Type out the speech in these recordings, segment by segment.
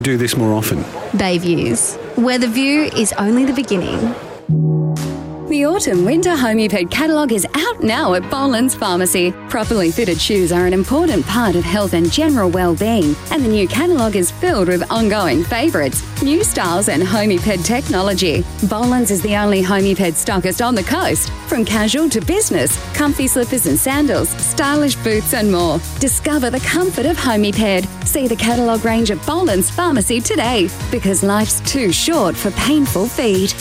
Do this more often. Bayviews, where the view is only the beginning. The autumn-winter Homiped catalogue is out now at Boland's Pharmacy. Properly fitted shoes are an important part of health and general well-being, and the new catalogue is filled with ongoing favourites, new styles and Homiped technology. Boland's is the only Homiped stockist on the coast. From casual to business, comfy slippers and sandals, stylish boots and more. Discover the comfort of Homiped. See the catalogue range at Boland's Pharmacy today, because life's too short for painful feet.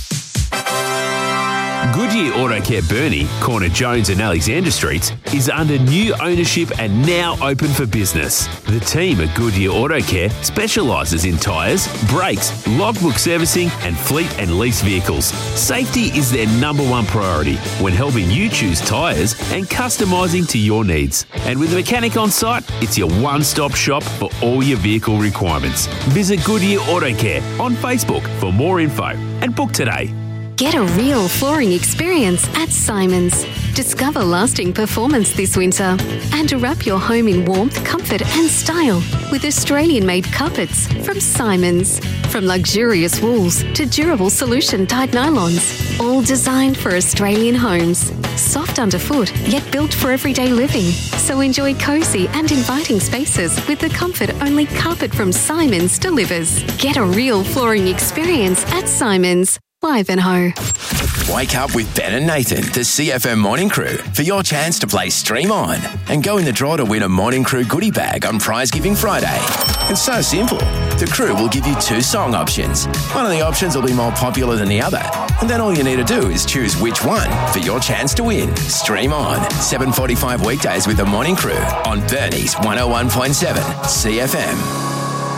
Goodyear Auto Care Burnie, corner Jones and Alexander Streets, is under new ownership and now open for business. The team at Goodyear Auto Care specialises in tyres, brakes, logbook servicing and fleet and lease vehicles. Safety is their number one priority when helping you choose tyres and customising to your needs. And with a mechanic on site, it's your one-stop shop for all your vehicle requirements. Visit Goodyear Auto Care on Facebook for more info and book today. Get a real flooring experience at Simons. Discover lasting performance this winter and wrap your home in warmth, comfort and style with Australian-made carpets from Simons. From luxurious wools to durable solution-dyed nylons, all designed for Australian homes. Soft underfoot, yet built for everyday living. So enjoy cosy and inviting spaces with the comfort only carpet from Simons delivers. Get a real flooring experience at Simons. Ivanhoe. Wake up with Ben and Nathan, the CFM Morning Crew, for your chance to play Stream On and go in the draw to win a Morning Crew goodie bag on Prize Giving Friday. It's so simple. The crew will give you 2 song options. One of the options will be more popular than the other, and then all you need to do is choose which one for your chance to win. Stream On, 7:45 weekdays with the Morning Crew on Burnie's 101.7 CFM.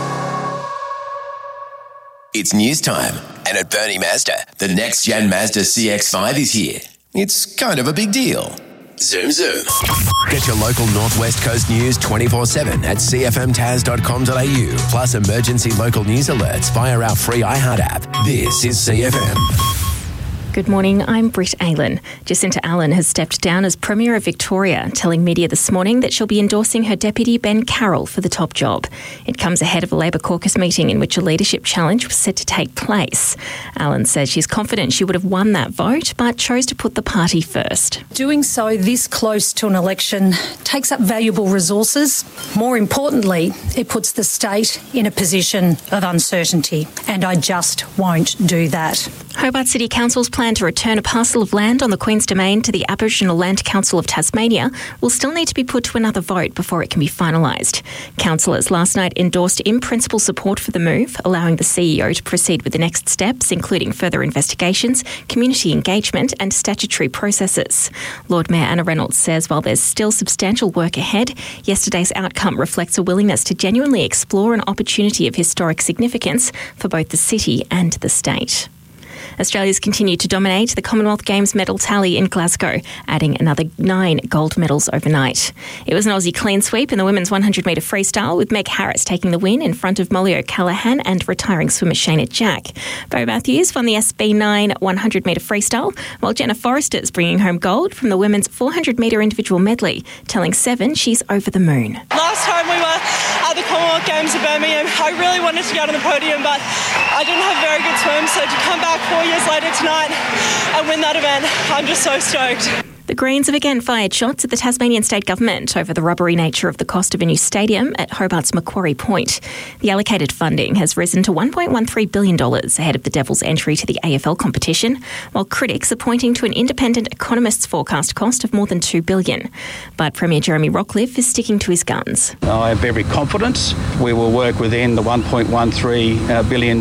It's news time, and at Burnie Mazda, the next-gen Mazda CX-5 is here. It's kind of a big deal. Zoom, zoom. Get your local Northwest Coast news 24/7 at cfmtaz.com.au, plus emergency local news alerts via our free iHeart app. This is CFM. Good morning, I'm Britt Aylan. Jacinta Allen has stepped down as Premier of Victoria, telling media this morning that she'll be endorsing her deputy Ben Carroll for the top job. It comes ahead of a Labor caucus meeting in which a leadership challenge was set to take place. Allen says she's confident she would have won that vote, but chose to put the party first. Doing so this close to an election takes up valuable resources. More importantly, it puts the state in a position of uncertainty, and I just won't do that. Hobart City Council's plan to return a parcel of land on the Queen's Domain to the Aboriginal Land Council of Tasmania will still need to be put to another vote before it can be finalised. Councillors last night endorsed in-principle support for the move, allowing the CEO to proceed with the next steps, including further investigations, community engagement and statutory processes. Lord Mayor Anna Reynolds says while there's still substantial work ahead, yesterday's outcome reflects a willingness to genuinely explore an opportunity of historic significance for both the city and the state. Australia's continued to dominate the Commonwealth Games medal tally in Glasgow, adding another 9 gold medals overnight. It was an Aussie clean sweep in the women's 100-metre freestyle, with Meg Harris taking the win in front of Molly O'Callaghan and retiring swimmer Shayna Jack. Beau Matthews won the SB9 100-metre freestyle, while Jenna Forrester's bringing home gold from the women's 400-metre individual medley, telling Seven she's over the moon. Last time we were at the Commonwealth Games in Birmingham, I really wanted to get on the podium, but I didn't have very good swim, so to come back 4 years later tonight and win that event, I'm just so stoked. The Greens have again fired shots at the Tasmanian state government over the rubbery nature of the cost of a new stadium at Hobart's Macquarie Point. The allocated funding has risen to $1.13 billion ahead of the Devils' entry to the AFL competition, while critics are pointing to an independent economist's forecast cost of more than $2 billion. But Premier Jeremy Rockliff is sticking to his guns. I have every confidence we will work within the $1.13 billion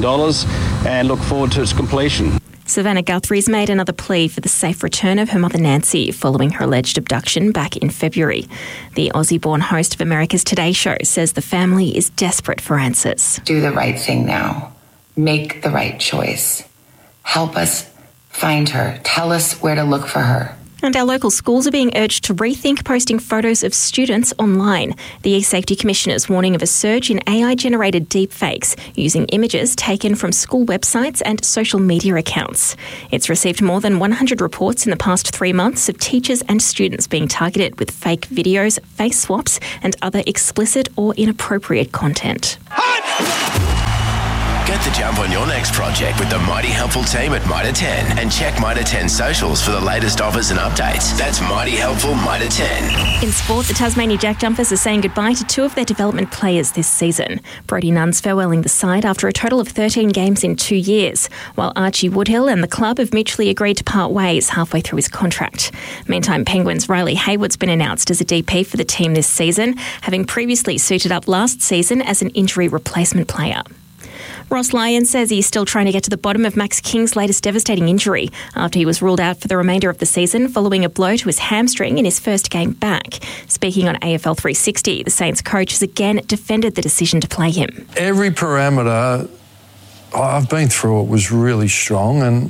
and look forward to its completion. Savannah Guthrie's made another plea for the safe return of her mother Nancy following her alleged abduction back in February. The Aussie-born host of America's Today Show says the family is desperate for answers. Do the right thing now. Make the right choice. Help us find her. Tell us where to look for her. And our local schools are being urged to rethink posting photos of students online. The E-Safety Commissioner is warning of a surge in AI-generated deepfakes using images taken from school websites and social media accounts. It's received more than 100 reports in the past 3 months of teachers and students being targeted with fake videos, face swaps and other explicit or inappropriate content. Get the jump on your next project with the mighty helpful team at Mitre 10 and check Mitre 10 socials for the latest offers and updates. That's mighty helpful Mitre 10. In sport, the Tasmania Jack Jumpers are saying goodbye to two of their development players this season. Brodie Nunn's farewelling the side after a total of 13 games in 2 years, while Archie Woodhill and the club have mutually agreed to part ways halfway through his contract. Meantime, Penguins' Riley Hayward's been announced as a DP for the team this season, having previously suited up last season as an injury replacement player. Ross Lyon says he's still trying to get to the bottom of Max King's latest devastating injury after he was ruled out for the remainder of the season following a blow to his hamstring in his first game back. Speaking on AFL 360, the Saints coach has again defended the decision to play him. Every parameter I've been through it was really strong, and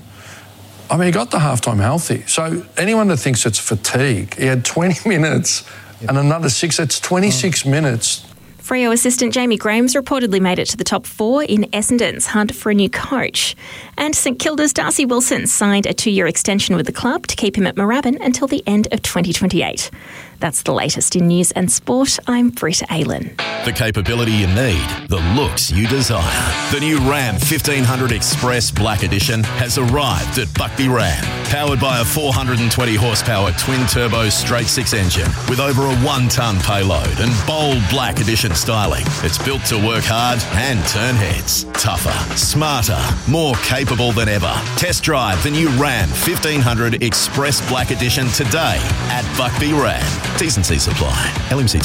I mean, he got the halftime healthy. So anyone that thinks it's fatigue, he had 20 minutes and another 6, that's 26 minutes. Freo assistant Jamie Graham's reportedly made it to the top 4 in Essendon's hunt for a new coach. And St Kilda's Darcy Wilson signed a 2-year extension with the club to keep him at Moorabbin until the end of 2028. That's the latest in news and sport. I'm Britta Aylen. The capability you need, the looks you desire. The new Ram 1500 Express Black Edition has arrived at Buckby Ram. Powered by a 420 horsepower twin-turbo straight-six engine with over a 1-tonne payload and bold Black Edition styling. It's built to work hard and turn heads. Tougher, smarter, more capable than ever. Test drive the new Ram 1500 Express Black Edition today at Buckby Ram. T&C supply. LMCT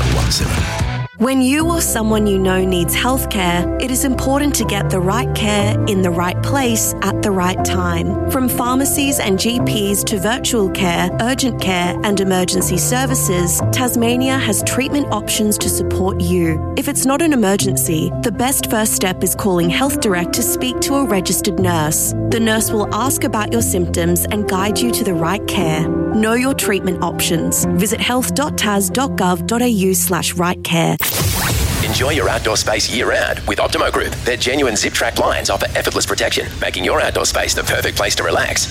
3117. When you or someone you know needs healthcare, it is important to get the right care in the right place at the right time. From pharmacies and GPs to virtual care, urgent care and emergency services, Tasmania has treatment options to support you. If it's not an emergency, the best first step is calling Health Direct to speak to a registered nurse. The nurse will ask about your symptoms and guide you to the right care. Know your treatment options. Visit health.tas.gov.au/rightcare. Enjoy your outdoor space year-round with Optimo Group. Their genuine zip-track blinds offer effortless protection, making your outdoor space the perfect place to relax.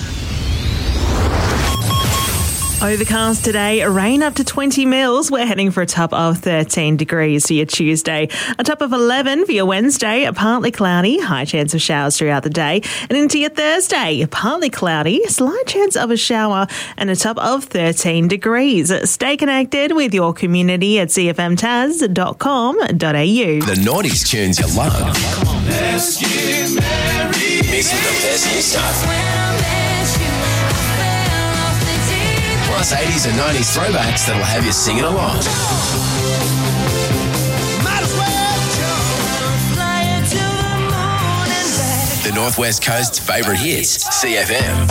Overcast today, rain up to 20 mils. We're heading for a top of 13 degrees for your Tuesday. A top of 11 for your Wednesday, partly cloudy, high chance of showers throughout the day. And into your Thursday, partly cloudy, slight chance of a shower and a top of 13 degrees. Stay connected with your community at cfmtas.com.au. The noughties tunes you love. Missing the best new stuff. Plus 80s and 90s throwbacks that'll have you singing along. The Northwest Coast's favourite hits, CFM.